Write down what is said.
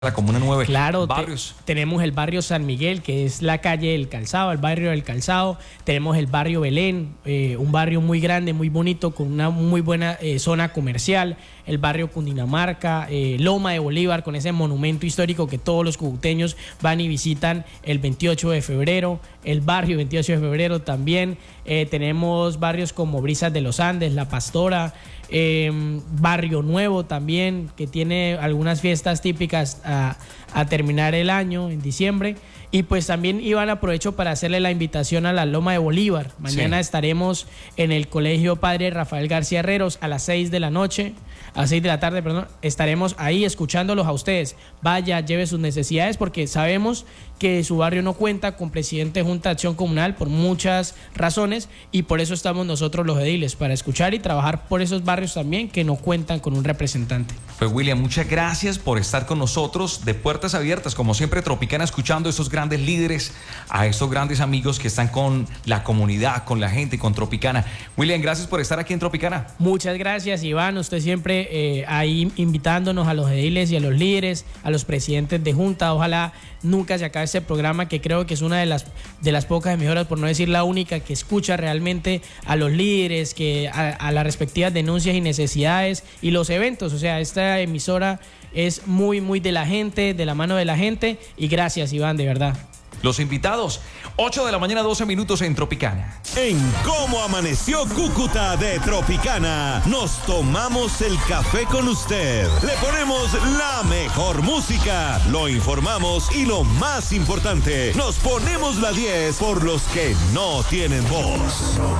la Comuna 9. Claro, barrios. Tenemos el barrio San Miguel, que es la calle del Calzado, el barrio del Calzado. Tenemos el barrio Belén, un barrio muy grande, muy bonito, con una muy buena zona comercial. El barrio Cundinamarca, Loma de Bolívar, con ese monumento histórico que todos los cucuteños van y visitan el 28 de febrero. El barrio 28 de febrero también. Tenemos barrios como Brisas de los Andes, La Pastora, Barrio Nuevo también, que tiene algunas fiestas típicas a terminar el año, en diciembre. Y pues también, Iván, aprovecho para hacerle la invitación a la Loma de Bolívar. Mañana estaremos en el Colegio Padre Rafael García Herreros a las 6 de la noche, a 6 de la tarde, perdón. Estaremos ahí escuchándolos a ustedes. Vaya, lleve sus necesidades, porque sabemos que su barrio no cuenta con presidente de Junta de Acción Comunal por muchas razones, y por eso estamos nosotros los ediles, para escuchar y trabajar por esos barrios también que no cuentan con un representante. Pues William, muchas gracias por estar con nosotros de puertas abiertas, como siempre, Tropicana, escuchando a estos grandes líderes, a estos grandes amigos que están con la comunidad, con la gente, con Tropicana. William, gracias por estar aquí en Tropicana. Muchas gracias, Iván. Usted siempre ahí invitándonos a los ediles y a los líderes, a los presidentes de Junta. Ojalá nunca se acabe este programa, que creo que es una de las pocas emisoras, por no decir la única, que escucha realmente a los líderes, que a las respectivas denuncias y necesidades y los eventos. O sea, esta emisora es muy, muy de la gente, de la mano de la gente. Y gracias, Iván, de verdad. Los invitados, 8 de la mañana, 12 minutos en Tropicana. En Cómo Amaneció Cúcuta de Tropicana, nos tomamos el café con usted. Le ponemos la mejor música, lo informamos y lo más importante, nos ponemos la 10 por los que no tienen voz.